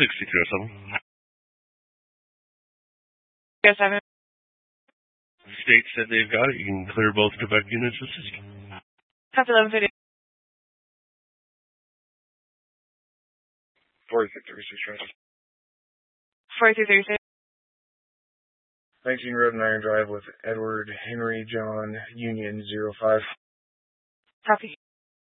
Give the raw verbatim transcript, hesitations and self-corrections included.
sixty-three oh seven. Yes, I have. State said they've got it. You can clear both Quebec units of system. Copy eleven fifty. forty-six thirty-six. forty-three thirty-six. nineteen Road and Iron Drive with Edward Henry John Union zero five. Copy.